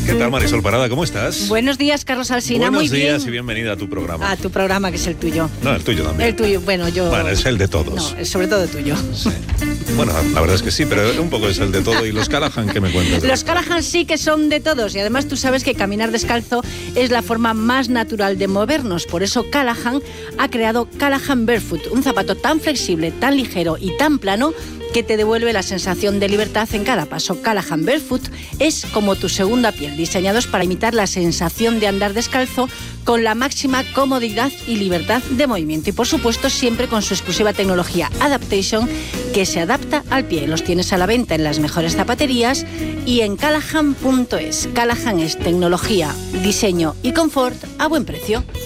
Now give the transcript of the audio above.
¿Qué tal, Marisol Parada? ¿Cómo estás? Buenos días, Carlos Alsina. Buenos Muy bien. días y bienvenida a tu programa. A tu programa, que es el tuyo. No, el tuyo también. El tuyo, bueno, yo... Bueno, es el de todos. No, es sobre todo tuyo. Sí. Bueno, la verdad es que sí, pero un poco es el de todo. ¿Y los Callahan qué me cuentas? Los Callahan sí que son de todos. Y además tú sabes que caminar descalzo es la forma más natural de movernos. Por eso Callahan ha creado Callahan Barefoot, un zapato tan flexible, tan ligero y tan plano que te devuelve la sensación de libertad en cada paso. Callahan Barefoot es como tu segunda piel, diseñados para imitar la sensación de andar descalzo con la máxima comodidad y libertad de movimiento. Y por supuesto siempre con su exclusiva tecnología Adaptation, que se adapta al pie. Los tienes a la venta en las mejores zapaterías y en callahan.es. Callahan es tecnología, diseño y confort a buen precio.